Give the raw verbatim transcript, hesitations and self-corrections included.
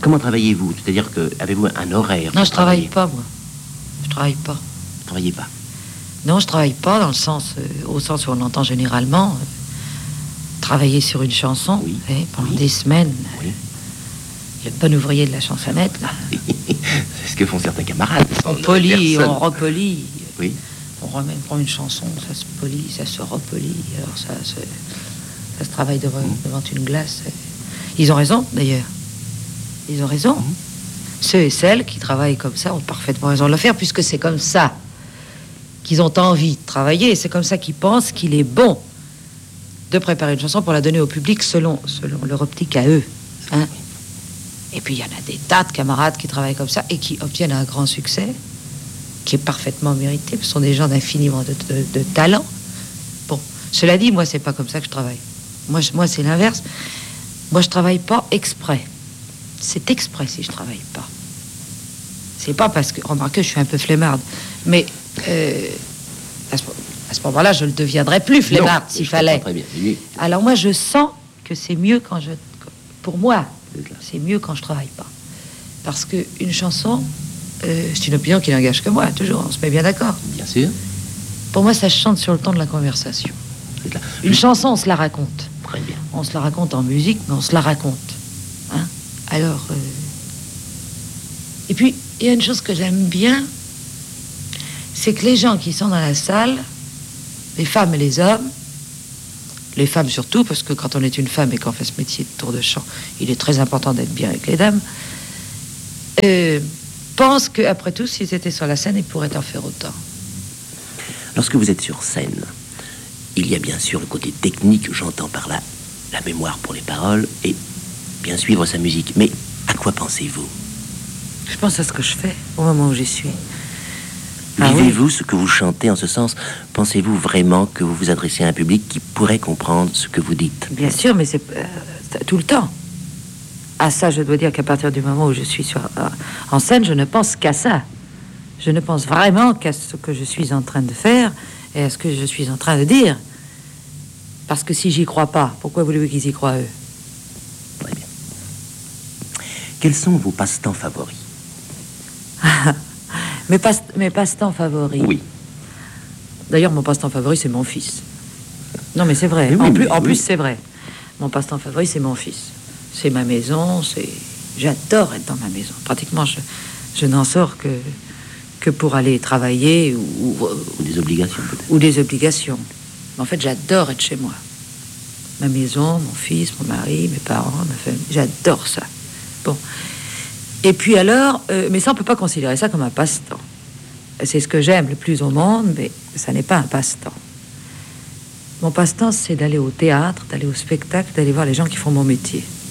Comment travaillez-vous? C'est-à-dire que avez-vous un horaire? Non, je travaille pas, moi. Je travaille pas. Vous travaillez pas? Non, je travaille pas dans le sens, euh, au sens où on entend généralement euh, travailler sur une chanson, oui. eh, pendant oui. des semaines. Oui. Le bon ouvrier de la chansonnette, là. C'est ce que font certains camarades. On polit, on repolit. Oui. On remet, on prend une chanson, ça se polit, ça se repolit. Alors ça, se, ça se travaille devant, mmh. devant une glace. Ils ont raison, d'ailleurs. Ils ont raison. Mmh. Ceux et celles qui travaillent comme ça ont parfaitement raison de le faire, puisque c'est comme ça qu'ils ont envie de travailler. Et c'est comme ça qu'ils pensent qu'il est bon de préparer une chanson pour la donner au public selon, selon leur optique à eux. Hein? Et puis il y en a des tas de camarades qui travaillent comme ça et qui obtiennent un grand succès, qui est parfaitement mérité. Ce sont des gens d'infiniment de, de, de talent. Bon, cela dit, moi, c'est pas comme ça que je travaille. Moi, je, moi c'est l'inverse. Moi, je travaille pas exprès. C'est exprès si je travaille pas. C'est pas parce que, remarquez, je suis un peu flemmarde, mais euh, à ce, à ce moment-là, je ne deviendrais plus flemmarde s'il fallait. Très bien. Oui. Alors moi, je sens que c'est mieux quand je, pour moi, c'est mieux quand je travaille pas, parce que une chanson, euh, c'est une opinion qui n'engage que moi. Toujours, on se met bien d'accord. Bien sûr. Pour moi, ça se chante sur le ton de la conversation. Une chanson, on se la raconte. Très bien. On se la raconte en musique, mais on se la raconte. Hein? Alors, euh... et puis, il y a une chose que j'aime bien, c'est que les gens qui sont dans la salle, les femmes et les hommes, les femmes surtout, parce que quand on est une femme et qu'on fait ce métier de tour de chant, il est très important d'être bien avec les dames, euh, pensent qu'après tout, s'ils étaient sur la scène, ils pourraient en faire autant. Lorsque vous êtes sur scène, il y a bien sûr le côté technique, j'entends par là la mémoire pour les paroles et bien suivre sa musique. Mais à quoi pensez-vous? Je pense à ce que je fais au moment où j'y suis. Vivez-vous ah oui. ce que vous chantez en ce sens? Pensez-vous vraiment que vous vous adressez à un public qui pourrait comprendre ce que vous dites? Bien sûr, mais c'est euh, tout le temps. À ça, je dois dire qu'à partir du moment où je suis sur, euh, en scène, je ne pense qu'à ça. Je ne pense vraiment qu'à ce que je suis en train de faire et à ce que je suis en train de dire. Parce que si j'y crois pas, pourquoi voulez-vous qu'ils y croient, eux? Très bien. Quels sont vos passe-temps favoris? Mes, passe, mes passe-temps favoris. Oui. D'ailleurs, mon passe-temps favori, c'est mon fils. Non, mais c'est vrai. Oui, en oui, plus, oui. en plus c'est vrai. Mon passe-temps favori, c'est mon fils. C'est ma maison. C'est. J'adore être dans ma maison. Pratiquement, je, je n'en sors que que pour aller travailler ou, ou, ou des obligations peut-être. Ou des obligations. Mais en fait, j'adore être chez moi. Ma maison, mon fils, mon mari, mes parents, ma famille. J'adore ça. Bon. Et puis alors, euh, mais ça, on peut pas considérer ça comme un passe-temps. C'est ce que j'aime le plus au monde, mais ça n'est pas un passe-temps. Mon passe-temps, c'est d'aller au théâtre, d'aller au spectacle, d'aller voir les gens qui font mon métier.